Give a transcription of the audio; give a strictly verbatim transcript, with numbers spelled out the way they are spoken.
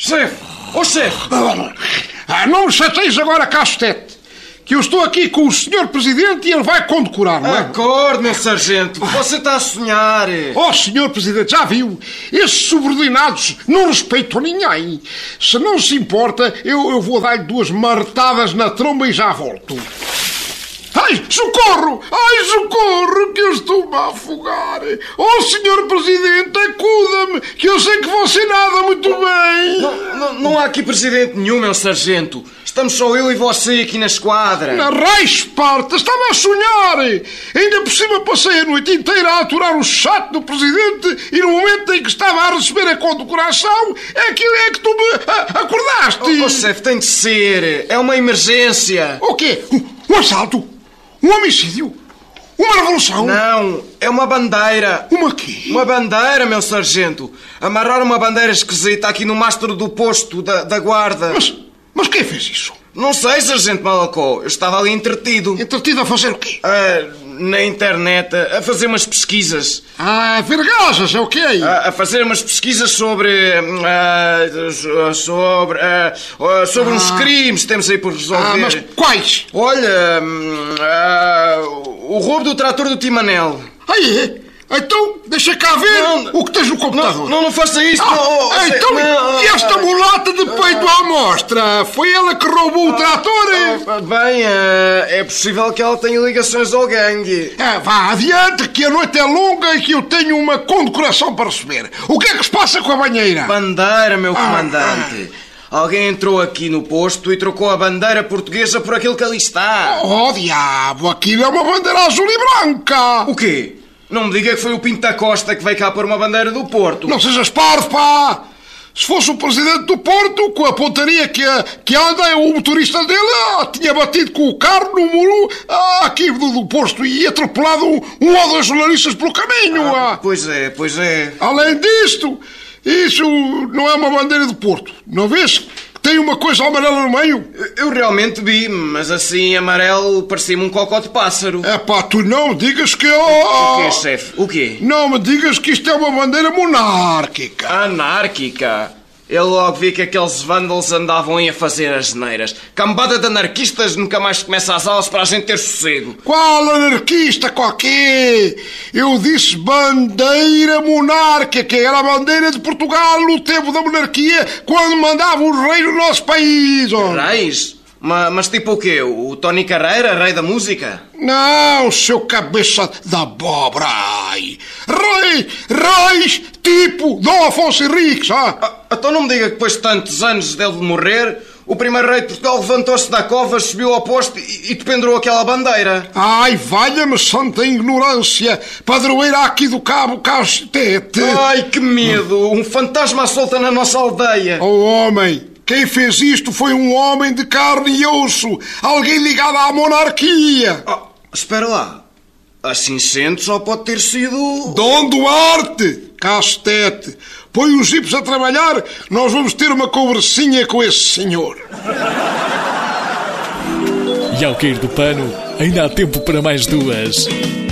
Chefe! Ô, chefe! Ah, não me chateis agora, Castete, que eu estou aqui com o senhor Presidente e ele vai condecorar, não é? Acorde, meu sargento. Você está a sonhar. Oh, senhor Presidente, já viu? Esses subordinados não respeitam ninguém. Se não se importa, eu, eu vou dar-lhe duas marretadas na tromba e já volto. Ai, socorro! Ai, socorro, que eu estou-me a afogar! Oh, senhor Presidente, acuda-me, que eu sei que você nada muito bem! Não, não, não há aqui presidente nenhum, meu sargento. Estamos só eu e você aqui na esquadra. Na raiz Esparta, estava a sonhar! Ainda por cima passei a noite inteira a aturar o chato do Presidente e no momento em que estava a receber a condecoração é que, é que tu me a, acordaste! Oh, oh, chefe, tem de ser. É uma emergência. O quê? Um, um assalto? Um homicídio? Uma revolução? Não, é uma bandeira. Uma quê? Uma bandeira, meu sargento. Amarraram uma bandeira esquisita aqui no mastro do posto da, da guarda. Mas, mas quem fez isso? Não sei, sargento Malacó. Eu estava ali entretido. Entretido a fazer o quê? Ah, na internet, a fazer umas pesquisas. Ah, vergajas, é o quê? A, a fazer umas pesquisas sobre... ah, sobre... ah, sobre Ah. uns crimes que temos aí por resolver. Ah, mas quais? Olha, hum, ah, o roubo do trator do Timanel. Aí é? Então, deixa cá ver Não, o que tens no computador. Não, não, não faça isso. Ah, não, oh, então, não, e esta mulata de peito à mostra? Foi ela que roubou o trator? ah, Bem, ah, é possível que ela tenha ligações ao gangue. Ah, vá, adiante, que a noite é longa e que eu tenho uma condecoração para receber. O que é que se passa com a banheira? Bandeira, meu Ah, comandante. Alguém entrou aqui no posto e trocou a bandeira portuguesa por aquilo que ali está. Oh, diabo, aquilo é uma bandeira azul e branca. O quê? Não me diga que foi o Pinto da Costa que veio cá pôr uma bandeira do Porto. Não sejas parvo, pá! Se fosse o presidente do Porto, com a pontaria que, que anda, o motorista dele ah, tinha batido com o carro no muro ah, aqui do, do posto e atropelado um, um ou dois jornalistas pelo caminho. Ah, Ah. pois é, pois é. Além disto, isso não é uma bandeira do Porto. Não vês que tem uma coisa amarela no meio? Eu realmente vi, mas assim amarelo parecia-me um cocó de pássaro. É pá, tu não me digas que... O Oh, quê, chefe? O quê? não me digas que isto é uma bandeira monárquica. Anárquica. Eu logo vi que aqueles vândalos andavam aí a fazer as neiras. Cambada de anarquistas nunca mais começa as aulas para a gente ter sossego. Qual anarquista qualquer? Eu disse bandeira monárquica, que era a bandeira de Portugal no tempo da monarquia, quando mandava o rei no nosso país. Oh. Reis? Ma- Mas tipo o quê? O Tony Carreira, rei da música? Não, seu cabeça da abóbora. Ai. Reis, reis, tipo Dom Afonso Henriques. Ah. Ah, então não me diga que depois de tantos anos dele de morrer, o primeiro rei de Portugal levantou-se da cova, subiu ao posto e, e dependurou aquela bandeira. Ai, valha-me santa ignorância, padroeira aqui do Cabo Castete. Ai, que medo! Um fantasma à solta na nossa aldeia. Oh, homem, quem fez isto foi um homem de carne e osso, alguém ligado à monarquia. Ah, espera lá. Assim sendo, só pode ter sido... Dom Duarte, Castete, põe os jipes a trabalhar, nós vamos ter uma conversinha com esse senhor. E ao cair do pano, ainda há tempo para mais duas.